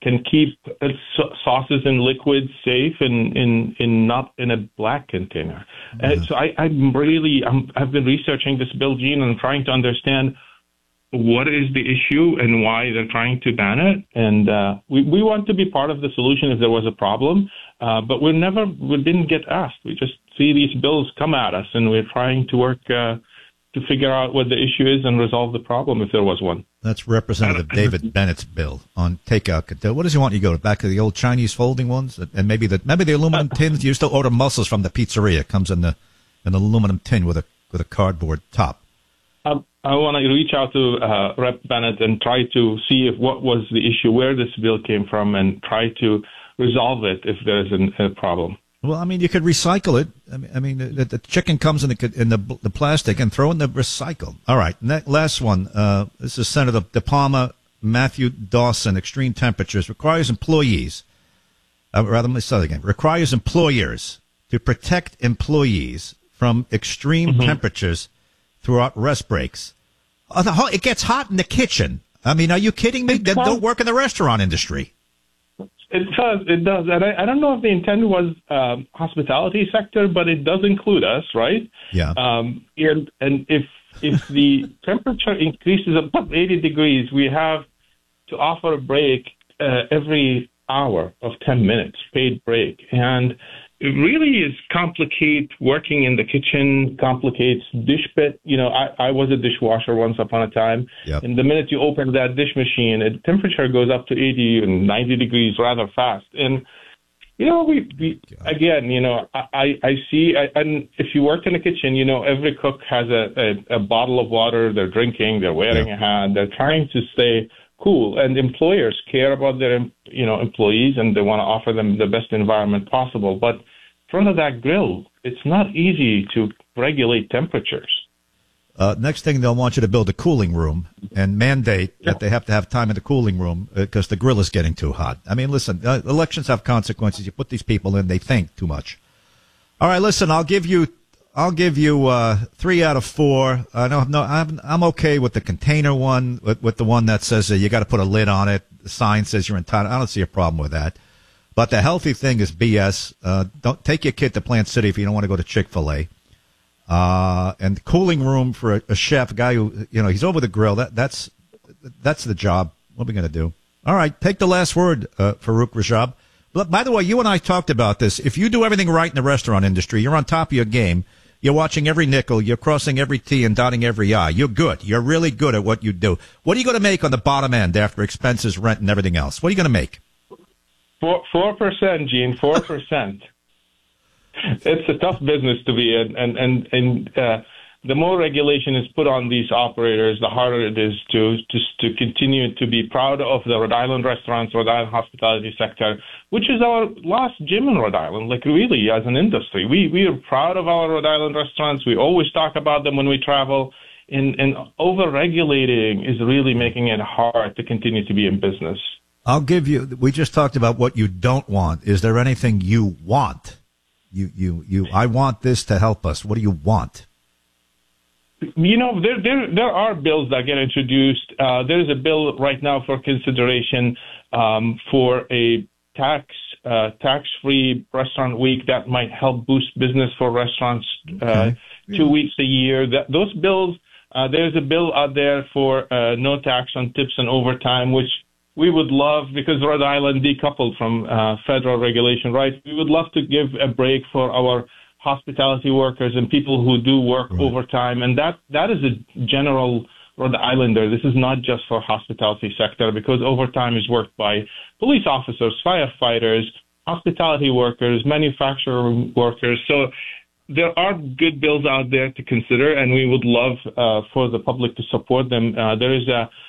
and keep sauces and liquids safe in not in a black container. So I've been researching this bill, Gene, and trying to understand what is the issue and why they're trying to ban it. And we want to be part of the solution if there was a problem, but we didn't get asked. We just see these bills come at us, and we're trying to work to figure out what the issue is and resolve the problem if there was one. That's Representative David Bennett's bill on takeout. What does he want you to go back to the old Chinese folding ones, and maybe the aluminum tins? You still order mussels from the pizzeria. It comes in an aluminum tin with a cardboard top. I want to reach out to Rep. Bennett and try to see what was the issue, where this bill came from, and try to resolve it if there is a problem. Well, I mean, you could recycle it. I mean, the chicken comes in the plastic and throw in the recycle. All right, last one. This is Senator De Palma, Matthew Dawson. Extreme temperatures requires employers to protect employees from extreme temperatures throughout rest breaks. It gets hot in the kitchen. I mean, are you kidding me? They don't work in the restaurant industry. It does. And I don't know if the intent was hospitality sector, but it does include us, right? Yeah. And if the temperature increases above 80 degrees, we have to offer a break every hour of 10 minutes, paid break. And it really is complicate working in the kitchen, complicates dish pit. You know, I was a dishwasher once upon a time. Yep. And the minute you open that dish machine, the temperature goes up to 80 and 90 degrees rather fast. And, you know, we again, you know, I see, and if you work in the kitchen, you know, every cook has a bottle of water, they're drinking, they're wearing a hat, they're trying to stay cool. And employers care about their, you know, employees, and they want to offer them the best environment possible. But in front of that grill, it's not easy to regulate temperatures. Next thing, they'll want you to build a cooling room and mandate that they have to have time in the cooling room because the grill is getting too hot. I mean, listen, elections have consequences. You put these people in, they think too much. All right, listen, I'll give you 3 out of 4. I'm okay with the container one, with the one that says you got to put a lid on it. The sign says you're entitled. I don't see a problem with that. But the healthy thing is BS. Don't take your kid to Plant City if you don't want to go to Chick-fil-A. And the cooling room for a chef, a guy who, you know, he's over the grill. That's the job. What are we going to do? All right, take the last word, Farouk Rajab. But by the way, you and I talked about this. If you do everything right in the restaurant industry, you're on top of your game. You're watching every nickel. You're crossing every T and dotting every I. You're good. You're really good at what you do. What are you going to make on the bottom end after expenses, rent, and everything else? What are you going to make? 4%, Gene. 4%. It's a tough business to be in, and the more regulation is put on these operators, the harder it is to continue to be proud of the Rhode Island restaurants, Rhode Island hospitality sector, which is our last gym in Rhode Island. Like, really, as an industry, we are proud of our Rhode Island restaurants. We always talk about them when we travel. And over-regulating is really making it hard to continue to be in business. I'll give you. We just talked about what you don't want. Is there anything you want? I want this to help us. What do you want? You know, there are bills that get introduced. There is a bill right now for consideration for a tax-free restaurant week that might help boost business for restaurants 2 weeks a year. Those bills, there's a bill out there for no tax on tips and overtime, which we would love, because Rhode Island decoupled from federal regulation, right? We would love to give a break for our hospitality workers and people who do work overtime. And that is a general Rhode Islander. This is not just for hospitality sector, because overtime is worked by police officers, firefighters, hospitality workers, manufacturing workers. So there are good bills out there to consider, and we would love for the public to support them. There's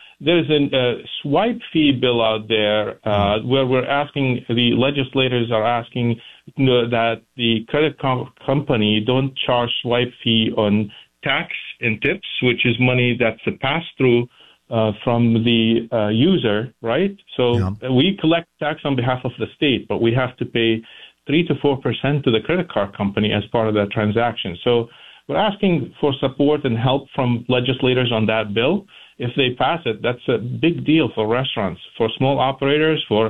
a swipe fee bill out there where we're asking, the legislators are asking that the credit company don't charge swipe fee on tax and tips, which is money that's a pass-through from the user, right? So we collect tax on behalf of the state, but we have to pay 3 to 4% to the credit card company as part of that transaction. So we're asking for support and help from legislators on that bill. If they pass it, that's a big deal for restaurants, for small operators, for